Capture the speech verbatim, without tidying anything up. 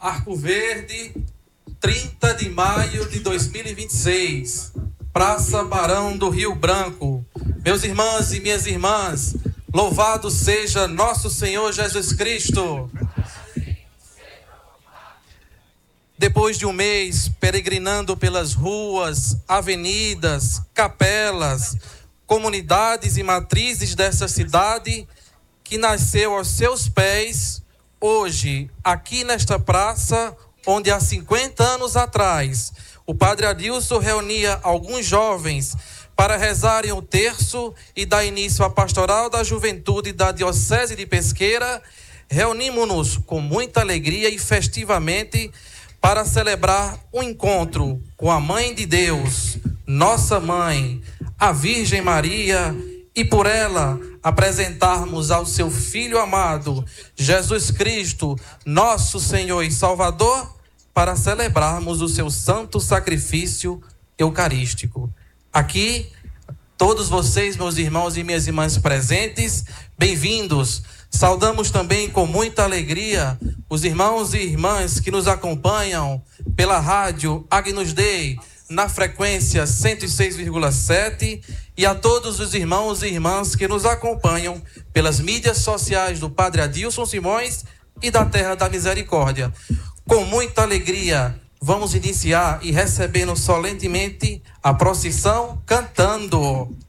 Arco Verde, trinta de maio de dois mil e vinte e seis, Praça Barão do Rio Branco. Meus irmãos e minhas irmãs, louvado seja nosso Senhor Jesus Cristo. Depois de um mês peregrinando pelas ruas, avenidas, capelas, comunidades e matrizes dessa cidade, que nasceu aos seus pés, hoje, aqui nesta praça, onde há cinquenta anos atrás, o padre Adilson reunia alguns jovens para rezarem o terço e dar início à pastoral da juventude da Diocese de Pesqueira, reunimos-nos com muita alegria e festivamente para celebrar um encontro com a Mãe de Deus, nossa Mãe, a Virgem Maria, e por ela apresentarmos ao seu Filho amado, Jesus Cristo, nosso Senhor e Salvador, para celebrarmos o seu santo sacrifício eucarístico. Aqui, todos vocês, meus irmãos e minhas irmãs presentes, bem-vindos. Saudamos também com muita alegria os irmãos e irmãs que nos acompanham pela rádio Agnus Dei, na frequência cento e seis vírgula sete, e a todos os irmãos e irmãs que nos acompanham pelas mídias sociais do Padre Adilson Simões e da Terra da Misericórdia. Com muita alegria, vamos iniciar e recebendo solenemente a procissão cantando.